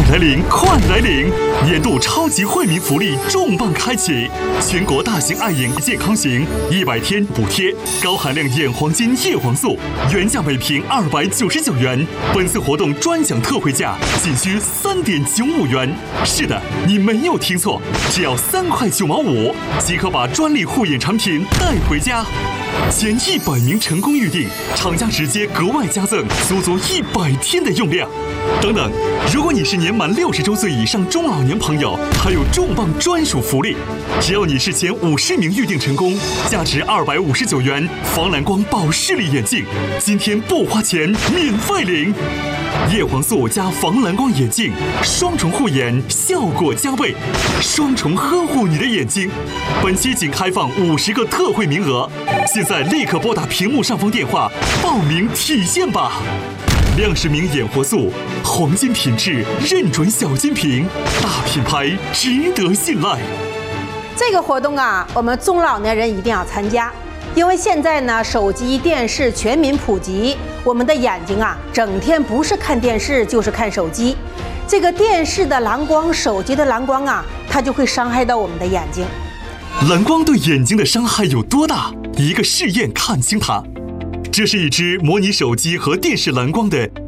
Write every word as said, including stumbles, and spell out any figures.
来临，快来临！年度超级惠民福利重磅开启，全国大型爱眼健康行一百天补贴，高含量眼黄金叶黄素，原价每瓶二百九十九元，本次活动专享特惠价仅需三点九五元。是的，你没有听错，只要三块九毛五即可把专利护眼产品带回家。前一百名成功预定，厂家直接格外加赠足足一百天的用量。等等，如果你是年满六十周岁以上中老年朋友，还有重磅专属福利，只要你是前五十名预定成功，价值二百五十九元防蓝光保视力眼镜，今天不花钱免费领。叶黄素加防蓝光眼镜，双重护眼，效果加倍，双重呵护你的眼睛。本期仅开放五十个特惠名额，现在立刻拨打屏幕上方电话报名体验吧！亮世明眼活素，黄金品质，认准小金瓶，大品牌值得信赖。 这个活动啊，我们中老年人一定要参加。因为现在呢，手机、电视全民普及，我们的眼睛啊，整天不是看电视就是看手机。这个电视的蓝光、手机的蓝光啊，它就会伤害到我们的眼睛。 蓝光对眼睛的伤害有多大？一个试验看清它。这是一支模拟手机和电视蓝光的